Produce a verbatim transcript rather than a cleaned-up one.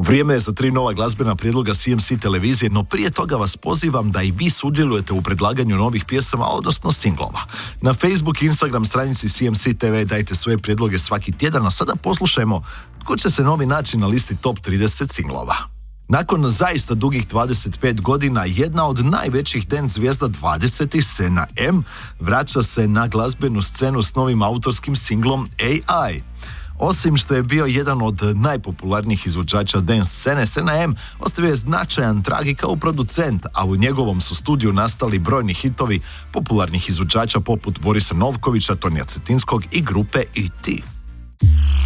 Vrijeme je za tri nova glazbena prijedloga C M C televizije, no prije toga vas pozivam da i vi sudjelujete u predlaganju novih pjesama, odnosno singlova. Na Facebook i Instagram stranici C M C T V dajte svoje prijedloge svaki tjedan, a sada poslušajmo tko će se novi naći na listi top trideset singlova. Nakon zaista dugih dvadeset pet godina, jedna od najvećih dance zvijezda dvadesetih, Sena M, vraća se na glazbenu scenu s novim autorskim singlom A I. Osim što je bio jedan od najpopularnijih izvođača dance scene, Sena M ostavio je značajan trag i kao producent, a u njegovom su studiju nastali brojni hitovi popularnih izvođača poput Borisa Novkovića, Tonija Cetinskog i grupe E T